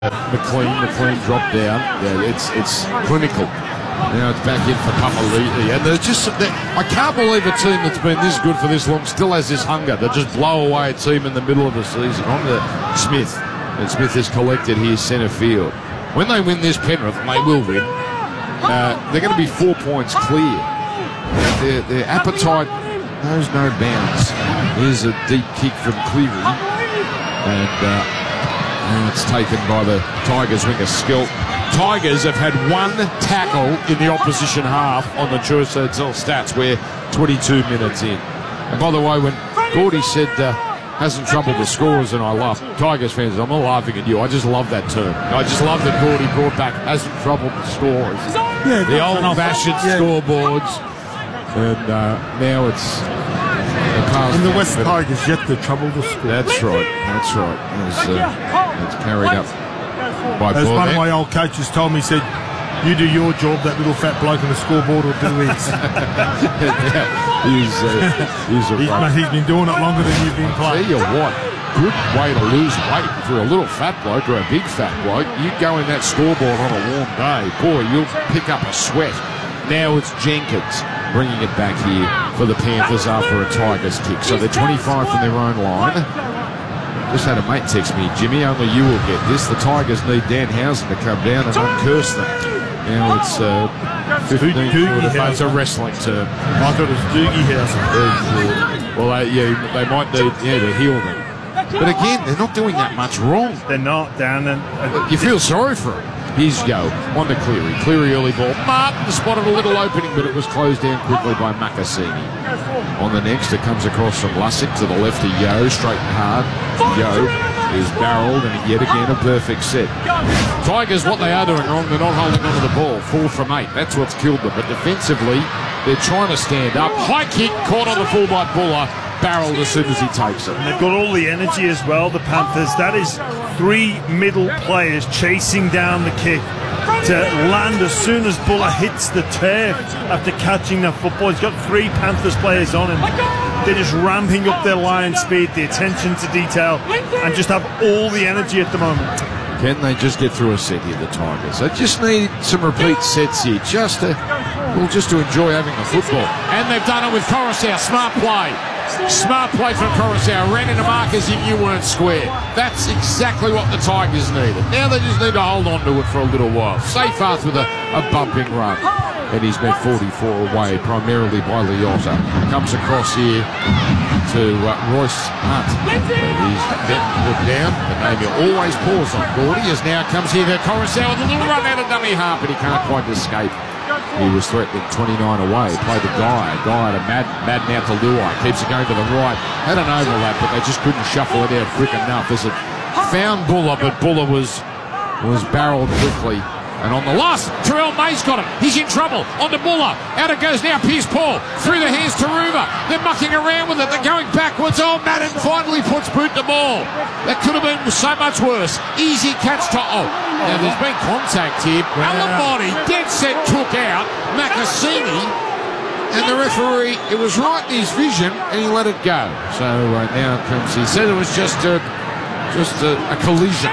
McLean dropped down. Yeah, it's clinical. Now it's back in for Papali'i. And I can't believe a team that's been this good for this long still has this hunger to just blow away a team in the middle of the season. On to Smith. And Smith is collected here centre field. When they win this, Penrith, and they will win, they're going to be 4 points clear. Their appetite knows no bounds. Here's a deep kick from Cleary. And it's taken by the Tigers winger Skelt. Tigers have had one tackle in the opposition half on the Choice Hotel stats. We're 22 minutes in. And by the way, when Gordy said hasn't troubled the scorers, and I laugh, Tigers fans, I'm not laughing at you, I just love that term. I just love that Gordy brought back hasn't troubled the scorers. Yeah, the old-fashioned scoreboards. And now it's and the West Tigers yet to trouble the score. That's right. It's carried up by as one of my old coaches told me, he said, you do your job, that little fat bloke on the scoreboard will do his. He's been doing it longer than you've been playing. Tell you what, good way to lose weight for a little fat bloke or a big fat bloke. You go in that scoreboard on a warm day, boy, you'll pick up a sweat. Now it's Jenkins bringing it back here for the Panthers after a Tigers kick. So they're 25 from their own line. Just had a mate text me, Jimmy, only you will get this. The Tigers need Danhausen to come down and uncurse them. Now it's 15 it's a wrestling term. I thought it was Doogie Hausen. Well, they might need to heal them. But again, they're not doing that much wrong. They're not, Dan. You feel sorry for them. Here's Yo on to Cleary. Cleary early ball. Martin spotted a little opening, but it was closed down quickly by Makasini. On the next, it comes across from Lussick to the left of Yo, straight and hard. Yo is barreled, and yet again a perfect set. Tigers, what they are doing wrong, they're not holding onto the ball. 4 from 8. That's what's killed them. But defensively, they're trying to stand up. High kick, caught on the full by Buller. Barreled as soon as he takes it. And they've got all the energy as well, the Panthers. That is 3 middle players chasing down the kick to land as soon as Buller hits the turf after catching the football. He's got 3 Panthers players on him. They're just ramping up their line speed, the attention to detail, and just have all the energy at the moment. Can they just get through a set here, the Tigers? They just need some repeat sets here, just to enjoy having the football. And they've done it with Coruscant. Smart play. Smart play from Coruscant. Ran into markers if you weren't square. That's exactly what the Tigers needed. Now they just need to hold on to it for a little while. Safe Arth with a bumping run. And he's met 44 away, primarily by Liotta. Comes across here to Royce Hunt. He's put down. The name you always pause on. Gordy as now comes here to Coruscant with a little run out of dummy half, but he can't quite escape. He was threatening 29 away. Played to Guy. Guy to Madden out to Luai. Keeps it going to the right. Had an overlap, but they just couldn't shuffle it out quick enough as it found Buller, but Buller was barreled quickly. And on the last, Terrell May's got him. He's in trouble. On to Buller. Out it goes now. Pierce Paul. Through the hands to Ruva. They're mucking around with it. They're going backwards. Oh, Madden finally puts boot the ball. That could have been so much worse. Easy catch to... Now there's been contact here. Alamotti, dead set, took out Makasini. And the referee, it was right in his vision, and he let it go. So now comes... He said it was just a collision.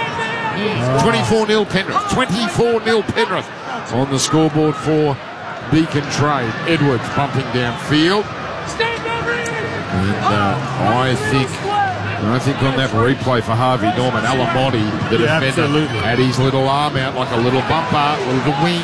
24-0 Penrith. 24-0 Penrith on the scoreboard for Beacon Trade. Edwards bumping downfield. And I think on that replay for Harvey Norman, Alamotti, the defender, had his little arm out like a little bumper, a little wing.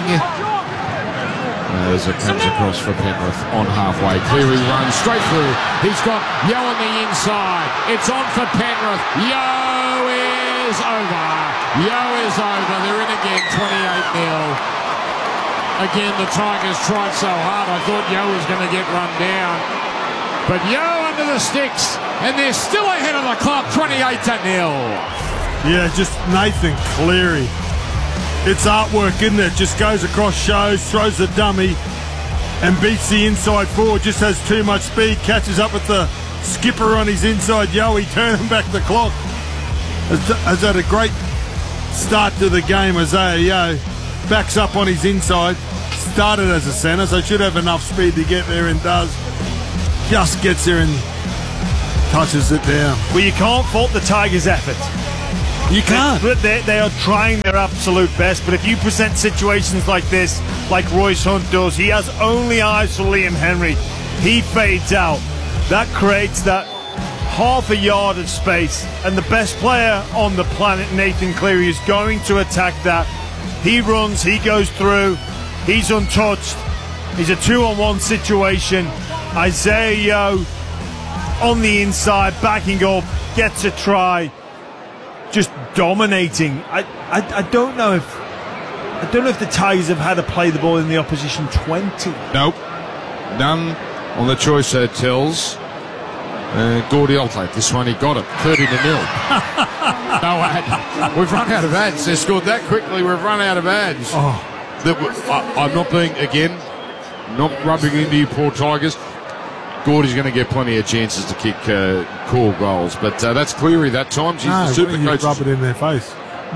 As it comes across for Penrith on halfway. Cleary runs straight through. He's got Yo on the inside. It's on for Penrith. Yo is over. Yo is over. They're in again, 28-0. Again, the Tigers tried so hard. I thought Yo was going to get run down. But Yo under the sticks, and they're still ahead of the clock, 28-0. Yeah, just Nathan Cleary. It's artwork, isn't it? Just goes across shows, throws the dummy, and beats the inside forward. Just has too much speed, catches up with the skipper on his inside Yo. He turning back the clock. Has had a great start to the game. Isaiah Yo backs up on his inside. Started as a centre, so should have enough speed to get there, and does. Just gets there and touches it down. Well, you can't fault the Tigers' effort. You can't. They are trying their absolute best, but if you present situations like this, like Royce Hunt does, he has only eyes for Liam Henry. He fades out. That creates that half a yard of space, and the best player on the planet, Nathan Cleary, is going to attack that. He runs, he goes through, he's untouched. He's a 2-on-1 situation. Isaiah Yeo on the inside, backing up, gets a try, just dominating. I don't know if the Tigers have had to play the ball in the opposition 20. Nope. None on the choice hotels. Gordy, I'll take this one. He got it. 30-0. No ad. We've run out of ads. They scored that quickly. We've run out of ads. I'm not being, again, not rubbing into you poor Tigers. Gordy's going to get plenty of chances to kick cool goals. But that's Cleary that time. She's the super coach. Rub it in their face.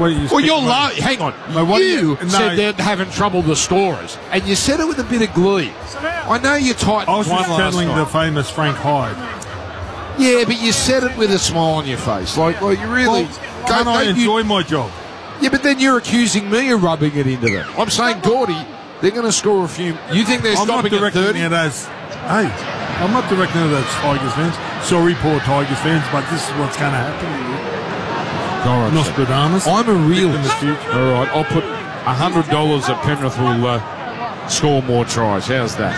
Hang on. You said they're having trouble with the scorers, and you said it with a bit of glee. I know you tightened. I was just channeling the famous Frank Hyde. Yeah, but you said it with a smile on your face. Like you really... Can't I enjoy my job? Yeah, but then you're accusing me of rubbing it into them. I'm saying, Gordy, they're going to score a few... You think they're stopping at 30? I'm not directing it as Tigers fans. Sorry, poor Tigers fans, but this is what's going to happen to you. Right, Nostradamus. I'm a realist. In the future. All right, I'll put $100 that Penrith will score more tries. How's that?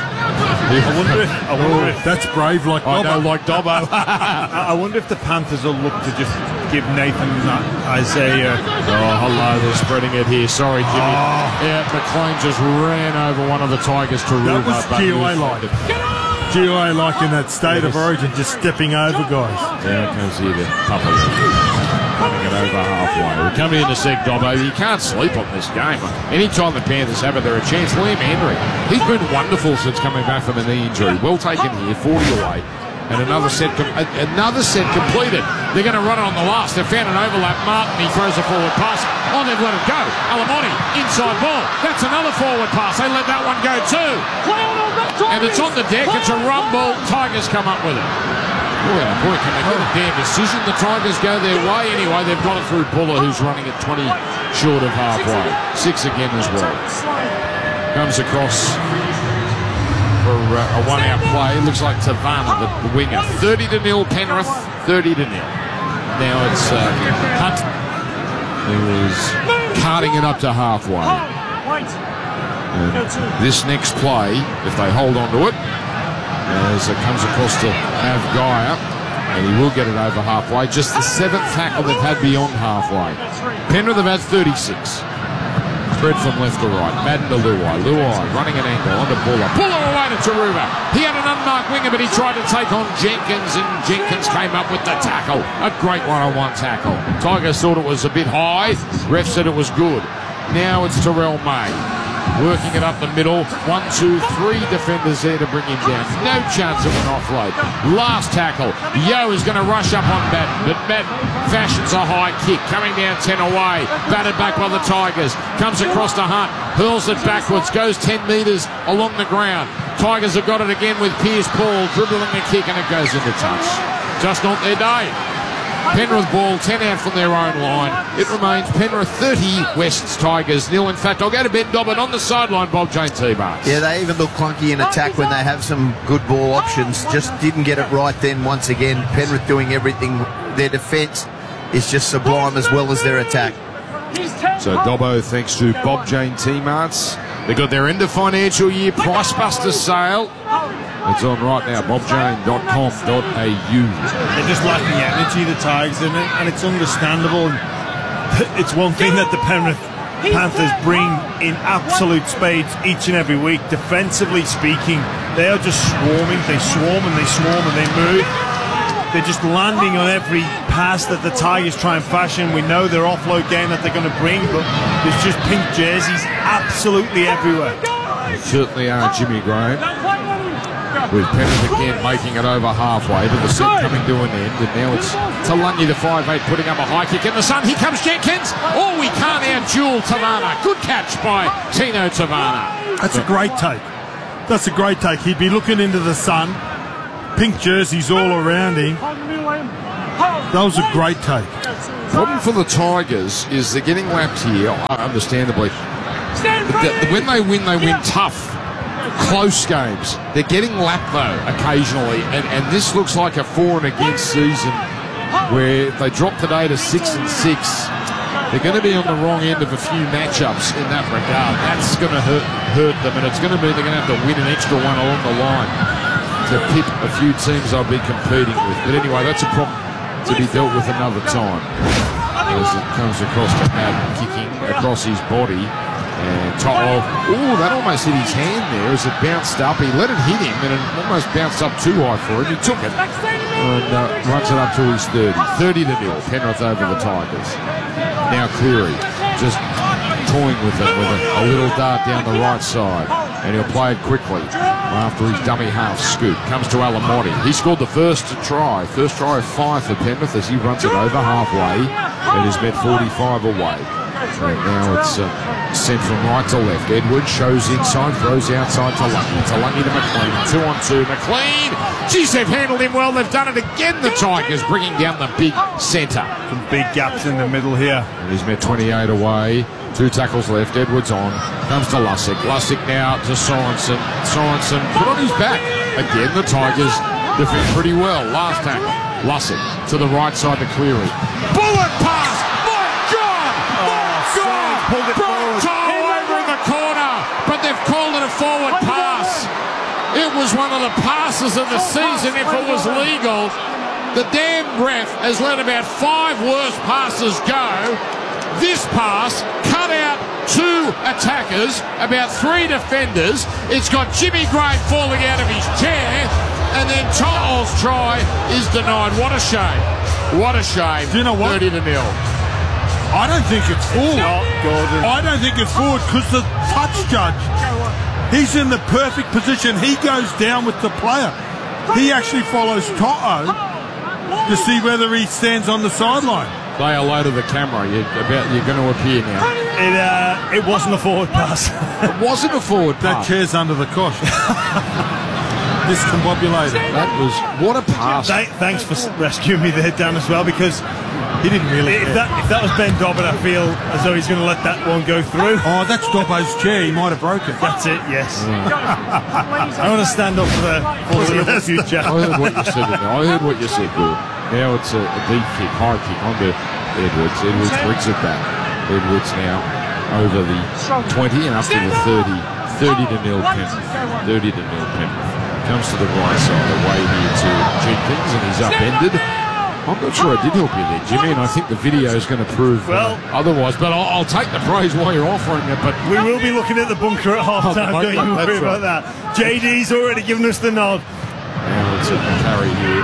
I wonder if that's brave, like I Dobbo. know, like Dobbo. I wonder if the Panthers will look to just give Nathan Isaiah. Oh, hello, they're spreading it here. Sorry, Jimmy. Yeah, McLean just ran over one of the Tigers to That was GI-like. GI-like in that state of origin, just stepping over guys. There comes here the Papa. Coming it over halfway. We're coming in to sec, Dobbo. You can't sleep on this game. Anytime the Panthers have it, they're a chance. Liam Henry, he's been wonderful since coming back from a knee injury. Well taken here, 40 away. And another set completed. They're going to run it on the last. They've found an overlap. Martin, he throws a forward pass. Oh, they've let it go. Alamonte, inside ball. That's another forward pass. They let that one go too. And it's on the deck. It's a rumble. Tigers come up with it. Boy, can they get a damn decision? The Tigers go their way anyway. They've got it through Buller, who's running at 20 short of halfway. 6 again as well. Comes across for a one-out play. Looks like Tavana, the winger. 30-0 Penrith. 30-0. Now it's Hunt, who is carting it up to halfway. This next play, if they hold on to it, as it comes across to Avgaya, and he will get it over halfway. Just the 7th tackle they've had beyond halfway. Penrith have had 36. Spread from left to right. Madden to Luai. Luai running an angle onto Buller. Buller away to Taruva. He had an unmarked winger, but he tried to take on Jenkins, and Jenkins came up with the tackle. A great one-on-one tackle. Tigers thought it was a bit high. Ref said it was good. Now it's Terrell May. Working it up the middle. 1, 2, 3 defenders there to bring him down. No chance of an offload. Last tackle. Yeo is going to rush up on Madden, but Madden fashions a high kick. Coming down 10 away. Batted back by the Tigers. Comes across to Hunt. Hurls it backwards. Goes 10 metres along the ground. Tigers have got it again with Piers Paul dribbling the kick, and it goes into touch. Just not their day. Penrith ball, 10 out from their own line. It remains Penrith 30, Wests Tigers 0. In fact, I'll go to Ben Dobbin on the sideline, Bob Jane T-Barks. Yeah, they even look clunky in attack when they have some good ball options. Just didn't get it right then once again. Penrith doing everything. Their defence is just sublime as well as their attack. So Dobbo, thanks to Bob Jane T-Marts. They got their end of financial year Price Buster sale. It's on right now, bobjane.com.au. They're just lacking energy, the Tigers, and it's understandable. It's one thing that the Penrith Panthers bring in absolute spades each and every week. Defensively speaking, they are just swarming. They swarm and they swarm and they move. They're just landing on every pass that the Tigers try and fashion. We know their offload game that they're going to bring, but there's just pink jerseys absolutely everywhere. They certainly are, Jimmy Graham. With Penrith again making it over halfway, but the set coming to an end, and now it's Talungi, the 5'8", putting up a high kick in the sun. Here comes Jenkins. Oh, we can't out-duel Tavana. Good catch by Tino Tavana. That's a great take. That's a great take. He'd be looking into the sun. Pink jerseys all around him. That was a great take. Problem for the Tigers is they're getting lapped here, understandably. When they win tough, close games. They're getting lapped, though, occasionally. And this looks like a for and against season where if they drop today to 6-6, they're going to be on the wrong end of a few matchups in that regard. That's going to hurt them, and it's going to mean they're going to have to win an extra one along the line to pip a few teams they'll be competing with. But anyway, that's a problem to be dealt with another time. As it comes across to Madden, kicking across his body. And that almost hit his hand there as it bounced up. He let it hit him, and it almost bounced up too high for him. He took it and runs it up to his 30. 30-0, Penrith over the Tigers. Now Cleary just toying with it with a little dart down the right side, and he'll play it quickly after his dummy half scoop. Comes to Alamotti. He scored the first try of 5 for Penrith as he runs it over halfway. It is met 45 away. And now it's sent from right to left. Edwards shows inside, throws outside to Lungy. To Lungy to McLean. 2-on-2. McLean! Geez, they've handled him well. They've done it again, the Tigers, bringing down the big centre. Some big gaps in the middle here. And he's met 28 away. 2 tackles left. Edwards on. Comes to Lussick. Lussick now to Sorensen. Sorensen put on his back. Again, the Tigers defend pretty well. Last tackle. Lussick to the right side to Cleary. Bullet pass! Pulled it forward. Over in the corner, but they've called it a forward pass. It was one of the passes of the season if it was legal. The damn ref has let about 5 worse passes go. This pass cut out 2 attackers, about 3 defenders. It's got Jimmy Gray falling out of his chair, and then To'o's try is denied. What a shame. What a shame. Do you know what? 30-0. I don't think it's forward. Gordon. I don't think it's forward because the touch judge, he's in the perfect position. He goes down with the player. He actually follows To'o to see whether he stands on the sideline. Say hello to the camera. You're going to appear now. It wasn't a forward pass. It wasn't a forward That pass. chair's under the cosh. Discombobulated. That was, what a pass. Thanks for rescuing me there, Dan, as well, because He didn't really. if that was Ben Dobbin, I feel as though he's going to let that one go through. Oh, that's Dobbo's chair. He might have broke it. That's it, yes. I want to stand up for the foreseeable future. I heard what you said in there. I heard what you said, Bill. Now it's a deep kick, high kick onto Edwards. Edwards brings it back. Edwards now over the 20 and up to the 30. 30-0 Penrith. 30-0 Penrith. Comes to the right side, away here to Jenkins, and he's upended. I'm not sure I did help you there, Jimmy, and I think the video is going to prove otherwise. But I'll take the praise while you're offering it. But we will be looking at the bunker at half time. Don't you worry about that. JD's already given us the nod. Now it's a carry here.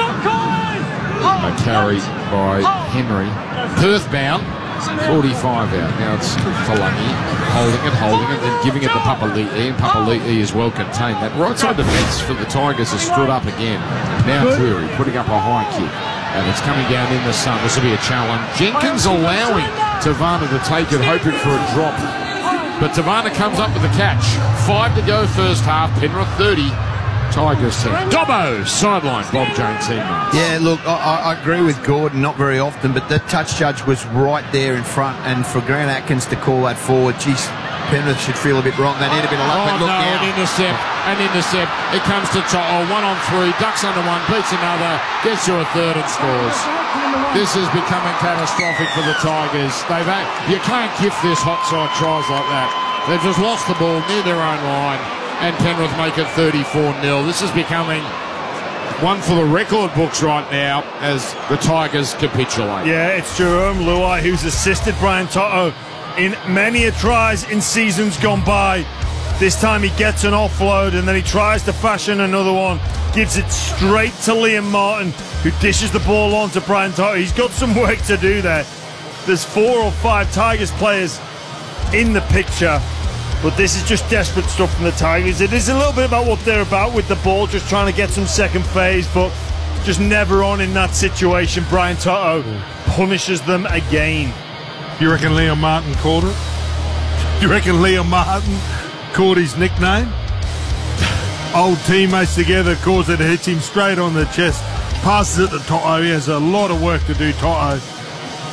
A carry by Henry. Perth bound. 45 out. Now it's Talangi holding it, then giving it to Papali'i, and Papali'i is well contained. That right side defence for the Tigers has stood up again. Now Cleary putting up a high kick, and it's coming down in the sun. This will be a challenge. Jenkins allowing Tavana to take it, hoping for a drop. But Tavana comes up with the catch. 5 to go first half. Penrith 30. Tigers 10. Dobbo, sideline, Bob Jones team. Yeah, look, I agree with Gordon, not very often, but the touch judge was right there in front, and for Grant Atkins to call that forward, geez, Penrith should feel a bit wrong. They need a bit of luck, but look now. An intercept. It comes to To'o, 1-on-3, ducks under one, beats another, gets to a third and scores. This is becoming catastrophic for the Tigers. You can't gift this hot side tries like that. They've just lost the ball near their own line, and Penrith make it 34-0. This is becoming one for the record books right now as the Tigers capitulate. Yeah, it's Jerome Luai who's assisted Brian To'o in many a tries in seasons gone by. This time he gets an offload and then he tries to fashion another one. Gives it straight to Liam Martin, who dishes the ball on to Brian To'o. He's got some work to do there. There's 4 or 5 Tigers players in the picture, but this is just desperate stuff from the Tigers. It is a little bit about what they're about with the ball, just trying to get some second phase, but just never on in that situation. Brian To'o punishes them again. You reckon Liam Martin called it? You reckon Liam Martin called his nickname? Old teammates together, cause it hits him straight on the chest. Passes it to To'o. He has a lot of work to do, To'o.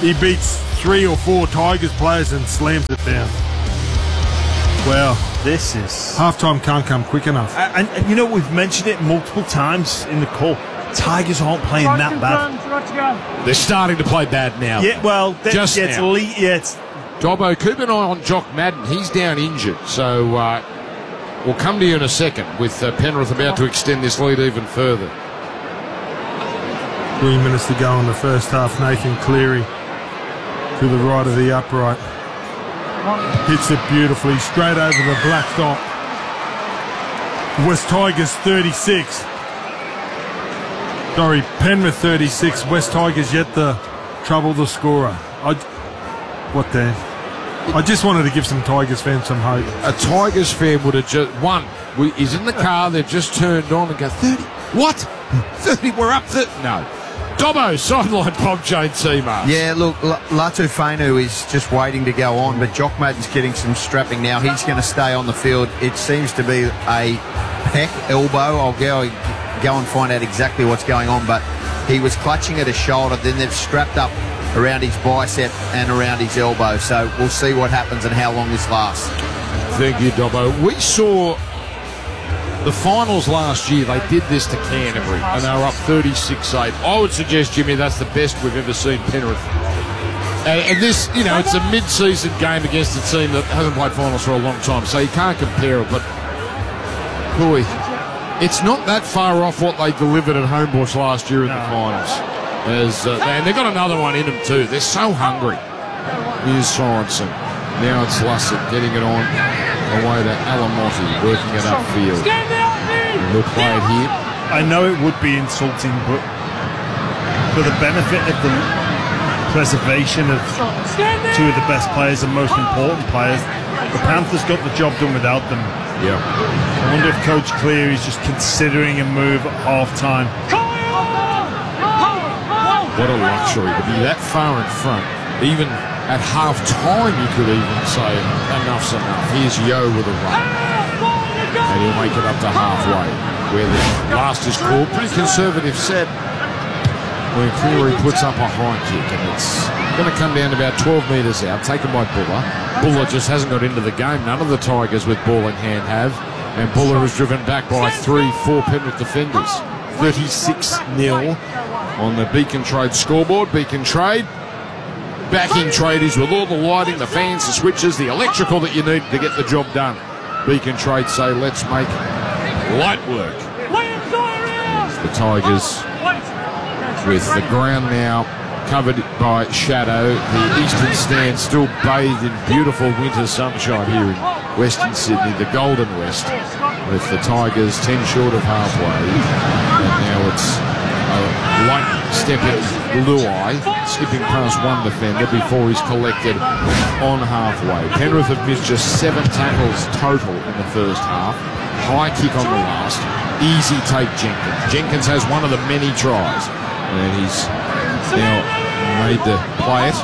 he beats 3 or 4 Tigers players and slams it down. Well, This is... half-time can't come quick enough. And you know, we've mentioned it multiple times in the call. Tigers aren't playing that bad. They're starting to play bad now. Yeah, well, Just now. it's Dobbo, keep an eye on Jock Madden. He's down injured. So we'll come to you in a second with Penrith about to extend this lead even further. 3 minutes to go in the first half. Nathan Cleary to the right of the upright. Hits it beautifully, straight over the black dot. West Tigers 36. Sorry, Penrith 36. West Tigers yet to trouble the scorer. What the? I just wanted to give some Tigers fans some hope. A Tigers fan would have just... He's in the car, they've just turned on and go, 30? What? 30, we're up 30? No. Dobbo, sideline Bob Jane Seymour. Yeah, look, Latu Fainu is just waiting to go on, but Jock Madden's getting some strapping now. He's going to stay on the field. It seems to be a pec elbow. I'll go and find out exactly what's going on, but he was clutching at his shoulder, then they've strapped up around his bicep and around his elbow. So we'll see what happens and how long this lasts. Thank you, Dobbo. We saw the finals last year. They did this to Canterbury, and they were up 36-8. I would suggest, Jimmy, that's the best we've ever seen Penrith. And this, you know, it's a mid-season game against a team that hasn't played finals for a long time, so you can't compare it. But, boy, it's not that far off what they delivered at Homebush last year in the finals. And they've got another one in them too. They're so hungry. Here's Sorensen. Now it's Lussick getting it on away to Alamotti, working it upfield. We'll play it here. I know it would be insulting, but for the benefit of the preservation of two of the best players and most important players, the Panthers got the job done without them. Yeah. I wonder if Coach Cleary is just considering a move at half-time. What a luxury to be that far in front. Even at half-time, you could even say, enough's enough. Here's Yo with a run. And he'll make it up to halfway, where the last is called. Pretty conservative set, where Cleary puts up a high kick, and it's going to come down about 12 metres out, taken by Buller. Buller just hasn't got into the game. None of the Tigers with ball in hand have. And Buller is driven back by 3-4 Penrith defenders. 36-0 on the Beacon Trade scoreboard. Beacon Trade backing tradies with all the lighting, the fans, the switches, the electrical that you need to get the job done. Beacon Trade say, let's make light work. The Tigers with the ground now covered by shadow. The eastern stand still bathed in beautiful winter sunshine here in Western Sydney, the Golden West, with the Tigers 10 short of halfway. And now it's a light stepping Luai, skipping past one defender before he's collected on halfway. Penrith have missed just 7 tackles total in the first half. High kick on the last. Easy take Jenkins. Jenkins has one of the many tries, and he's now made the play it.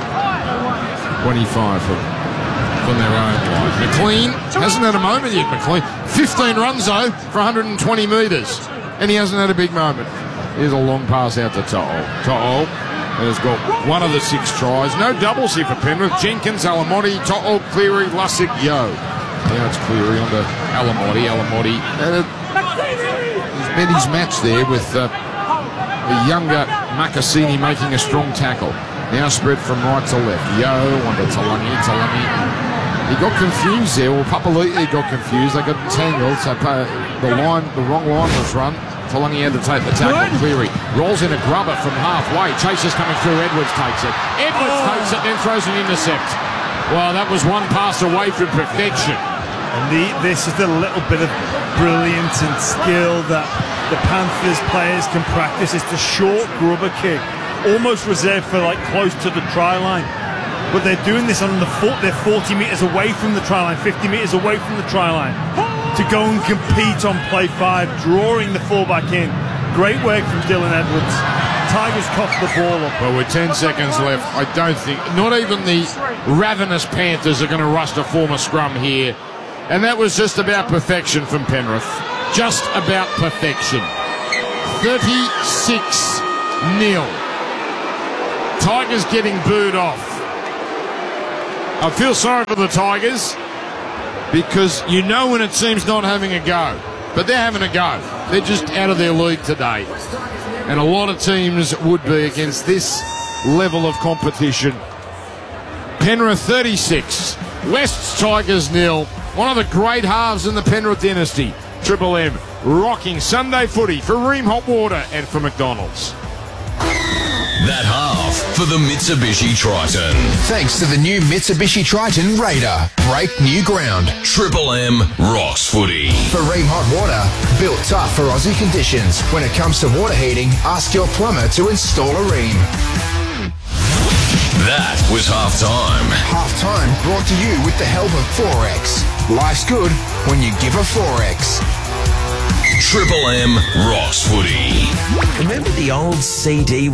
25 from their own line. McLean hasn't had a moment yet, McLean. 15 runs, though, for 120 metres. And he hasn't had a big moment. Here's a long pass out to To'o. To'o has got one of the 6 tries. No doubles here for Penrith. Jenkins, Alamotti, To'o, Cleary, Lussick, Yo. Now it's Cleary onto Alamotti. Alamotti he's met his match there with the younger Makassini making a strong tackle. Now spread from right to left. Yo onto Talangi. Talangi. He got confused there. Well, Papali'i got confused. They got entangled. So the wrong line was run. Talangi had to take the tackle. Cleary rolls in a grubber from halfway. Chaser's coming through. Edwards takes it. Edwards takes it, then throws an intercept. Well, that was one pass away from perfection. And this is the little bit of brilliance and skill that the Panthers players can practice. It's the short grubber kick, almost reserved for like close to the try line. But they're doing this on the foot. They're 40 metres away from the try line, 50 metres away from the try line, to go and compete on play 5, drawing the fullback in. Great work from Dylan Edwards. Tigers cough the ball up. Well, with 10 seconds left, I don't think, not even the ravenous Panthers are going to rush to form a scrum here. And that was just about perfection from Penrith. Just about perfection. 36-0. Tigers getting booed off. I feel sorry for the Tigers because you know when it seems not having a go. But they're having a go. They're just out of their league today. And a lot of teams would be against this level of competition. Penrith 36, West's Tigers 0. One of the great halves in the Penrith dynasty. Triple M rocking Sunday footy for Ream Hot Water and for McDonald's. That half for the Mitsubishi Triton. Thanks to the new Mitsubishi Triton Raider. Break new ground. Triple M rocks footy. For Ream Hot Water, built tough for Aussie conditions. When it comes to water heating, ask your plumber to install a Ream. That was halftime. Halftime brought to you with the help of Forex. Life's good when you give a Forex. Triple M rocks footy. Remember the old CD